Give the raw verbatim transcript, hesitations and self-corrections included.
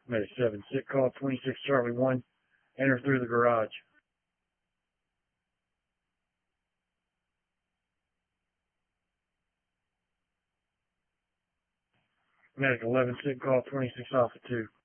Medic seven, sit call twenty-six Charlie one, enter through the garage. Medic eleven, sit call twenty-six Alpha two.